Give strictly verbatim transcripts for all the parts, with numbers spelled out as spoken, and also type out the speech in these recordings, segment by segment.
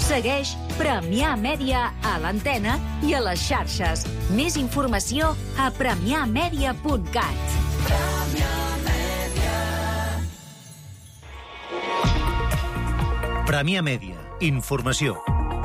Segueix Premià Mèdia a l'antena i a les xarxes. Més informació a premià mèdia punt cat. Premià Mèdia. Informació.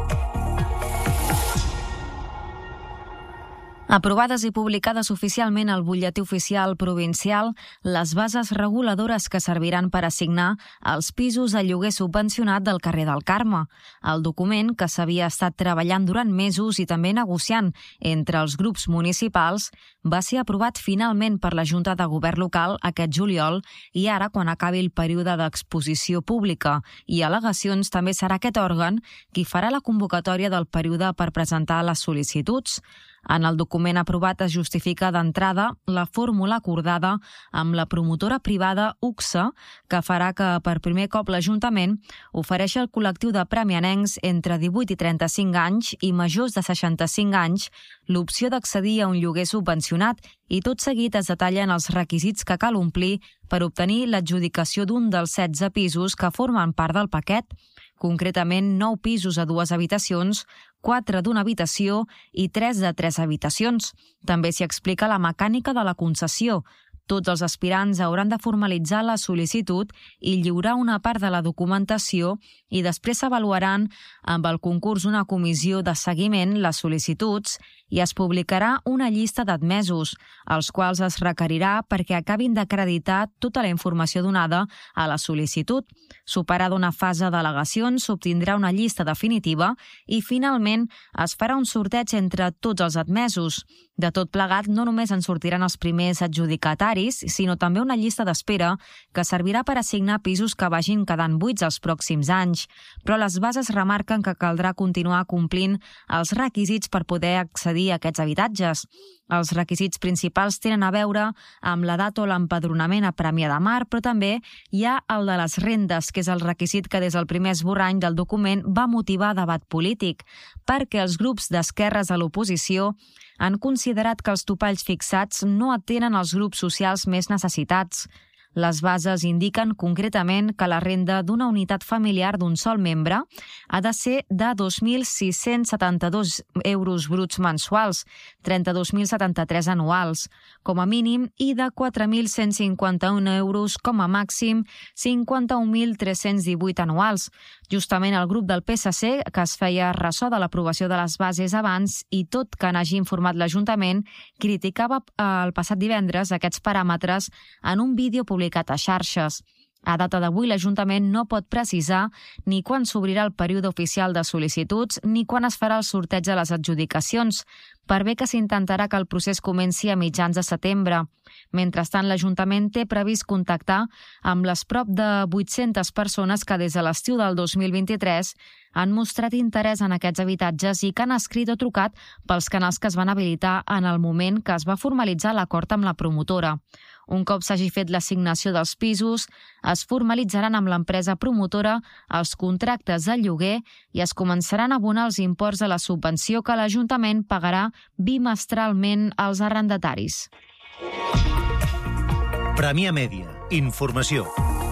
Aprovades i publicades oficialment al Butlletí Oficial Provincial les bases reguladores que serviran per assignar els pisos a lloguer subvencionat del carrer del Carme. El document, que s'havia estat treballant durant mesos i també negociant entre els grups municipals, va ser aprovat finalment per la Junta de Govern local aquest juliol i ara, quan acabi el període d'exposició pública i al·legacions, també serà aquest òrgan qui farà la convocatòria del període per presentar les sol·licituds. En el document aprovat es justifica d'entrada la fórmula acordada amb la promotora privada U C S A, que farà que per primer cop l'Ajuntament ofereixi al col·lectiu de premianencs entre divuit i trenta-cinc anys i majors de seixanta-cinc anys l'opció d'accedir a un lloguer subvencionat, i tot seguit es detallen els requisits que cal omplir per obtenir l'adjudicació d'un dels setze pisos que formen part del paquet, concretament nou pisos a dues habitacions, quatre d'una habitació i tres de tres habitacions. També s'hi explica la mecànica de la concessió. Tots els aspirants hauran de formalitzar la sol·licitud i lliurar una part de la documentació i després s'avaluaran amb el concurs d'una comissió de seguiment les sol·licituds i es publicarà una llista d'admesos, els quals es requerirà perquè acabin d'acreditar tota la informació donada a la sol·licitud. Superada una fase d'al·legacions, s'obtindrà una llista definitiva i finalment es farà un sorteig entre tots els admesos. De tot plegat, no només en sortiran els primers adjudicataris, sinó també una llista d'espera que servirà per assignar pisos que vagin quedant buits els pròxims anys. Però les bases remarquen que caldrà continuar complint els requisits per poder accedir a aquests habitatges. Els requisits principals tenen a veure amb l'edat o l'empadronament a Premià de Mar, però també hi ha el de les rendes, que és el requisit que des del primer esborrany del document va motivar debat polític, perquè els grups d'esquerres a l'oposició han considerat que els topalls fixats no atenen els grups socials més necessitats. Les bases indiquen concretament que la renda d'una unitat familiar d'un sol membre ha de ser de dos mil sis-cents setanta-dos euros bruts mensuals, trenta-dos mil setanta-tres anuals, com a mínim, i de quatre mil cent cinquanta-un euros com a màxim, cinquanta-un mil tres-cents divuit anuals. Justament el grup del P S C, que es feia ressò de l'aprovació de les bases abans i tot que n'hagi informat l'Ajuntament, criticava el passat divendres aquests paràmetres en un vídeo publicat a xarxes. A data d'avui, l'Ajuntament no pot precisar ni quan s'obrirà el període oficial de sol·licituds ni quan es farà el sorteig de les adjudicacions, per bé que s'intentarà que el procés comenci a mitjans de setembre. Mentrestant, l'Ajuntament té previst contactar amb les prop de vuit-centes persones que des de l'estiu del dos mil vint-i-tres han mostrat interès en aquests habitatges i que han escrit o trucat pels canals que es van habilitar en el moment que es va formalitzar l'acord amb la promotora. Un cop s'hagi fet l'assignació dels pisos, es formalitzaran amb l'empresa promotora els contractes de lloguer i es començaran a abonar els imports de la subvenció que l'Ajuntament pagarà bimestralment als arrendataris. Premià Mèdia. Informació.